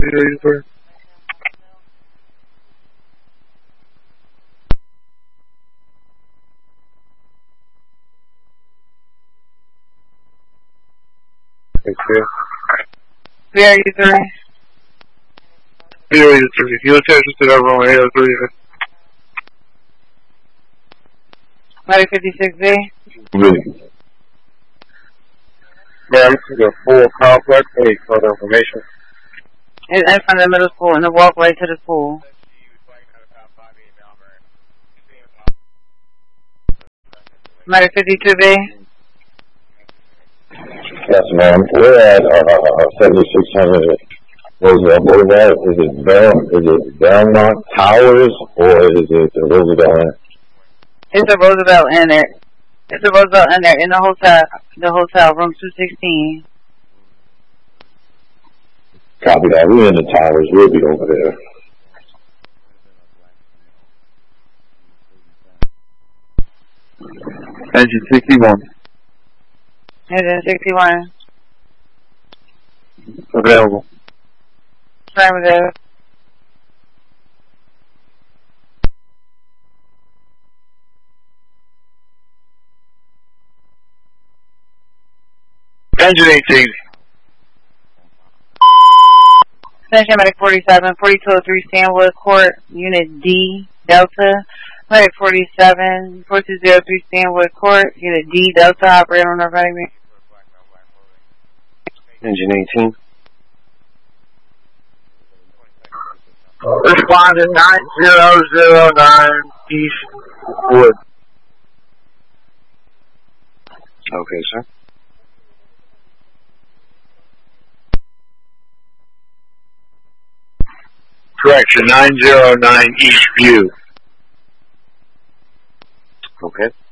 user. Thank you. VR user. VR user. You attention to that wrong AO3. Medic 56B. Really? Ma'am, this is a full complex. I need further information. It's in front of the middle school, in the walkway to the school. Medic 52B. Yes, ma'am. We're at 7600 Roosevelt Boulevard. Is it Belmont Towers or is it the Roosevelt? It's a Roosevelt in there. It's a Roosevelt in there, in the hotel, room 216. Copy that. We're in the towers. We'll be over there. Engine 61. Engine 61. Available. Affirmative. Engine 18. Attention Medic 47, 4203 Stanwood Court, Unit D, Delta. Medic 47, 4203 Stanwood Court, Unit D, Delta, operator on narcotic. Engine 18. Respondent 9009 East Wood. Okay, sir. Correction, 909 East View. Okay.